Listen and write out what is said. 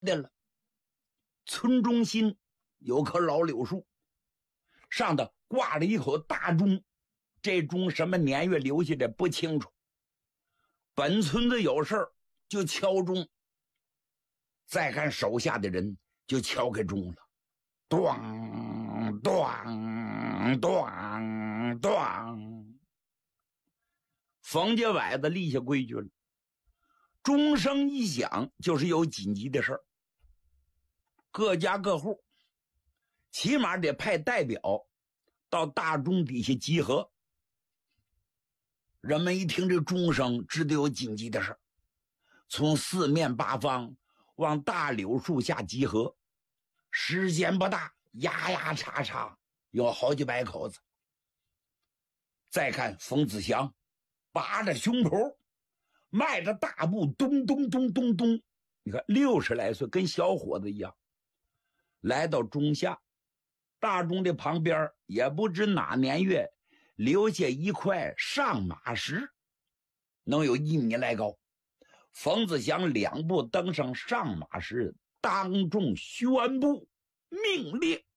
的了。村中心有棵老柳树，上头挂了一口大钟，这钟什么年月留下的不清楚。本村子有事儿就敲钟，再看手下的人就敲开钟了，咚咚咚咚。冯家崴子立下规矩了，钟声一响就是有紧急的事儿，各家各户起码得派代表到大钟底下集合。人们一听这钟声，知道有紧急的事儿，从四面八方往大柳树下集合。时间不大，压压叉叉有好几百口子。再看冯子祥拔着胸脯，迈着大步，咚咚咚咚咚，你看60来岁，跟小伙子一样，来到钟下。大钟的旁边也不知哪年月留下一块上马石，能有1米来高。冯子祥2步登上上马石，当众宣布命令：